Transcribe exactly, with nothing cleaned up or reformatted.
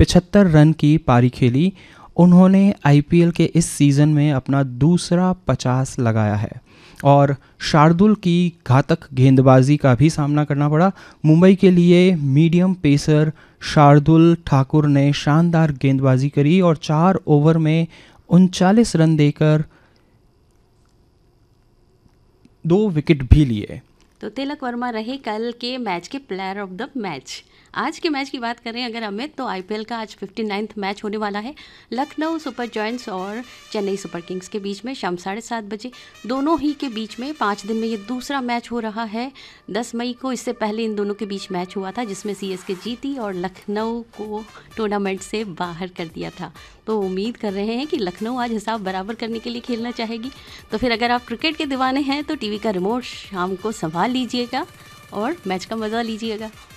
पचहत्तर रन की पारी खेली। उन्होंने आईपीएल के इस सीज़न में अपना दूसरा पचास लगाया है और शार्दुल की घातक गेंदबाजी का भी सामना करना पड़ा। मुंबई के लिए मीडियम पेसर शार्दुल ठाकुर ने शानदार गेंदबाजी करी और चार ओवर में उनचालीस रन देकर दो विकेट भी लिए। तो तिलक वर्मा रहे कल के मैच के प्लेयर ऑफ द मैच। आज के मैच की बात करें अगर अमित, तो आईपीएल का आज फिफ्टी नाइन्थ मैच होने वाला है लखनऊ सुपर जॉयंट्स और चेन्नई सुपर किंग्स के बीच में शाम साढ़े सात बजे। दोनों ही के बीच में पाँच दिन में ये दूसरा मैच हो रहा है। दस मई को इससे पहले इन दोनों के बीच मैच हुआ था जिसमें सीएसके जीती और लखनऊ को टूर्नामेंट से बाहर कर दिया था। तो उम्मीद कर रहे हैं कि लखनऊ आज हिसाब बराबर करने के लिए खेलना चाहेगी। तो फिर अगर आप क्रिकेट के दीवाने हैं तो टीवी का रिमोट शाम को संभाल लीजिएगा और मैच का मज़ा लीजिएगा।